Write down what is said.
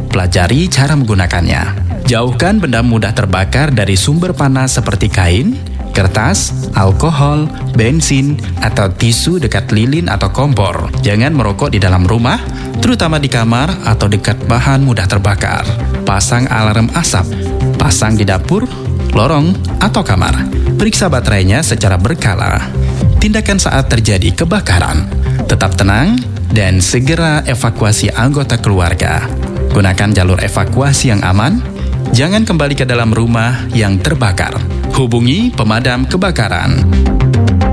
pelajari cara menggunakannya. Jauhkan benda mudah terbakar dari sumber panas seperti kain, kertas, alkohol, bensin, atau tisu dekat lilin atau kompor. Jangan merokok di dalam rumah, terutama di kamar atau dekat bahan mudah terbakar. Pasang alarm asap, pasang di dapur, lorong, atau kamar. Periksa baterainya secara berkala. Tindakan saat terjadi kebakaran. Tetap tenang dan segera evakuasi anggota keluarga. Gunakan jalur evakuasi yang aman. Jangan kembali ke dalam rumah yang terbakar. Hubungi pemadam kebakaran.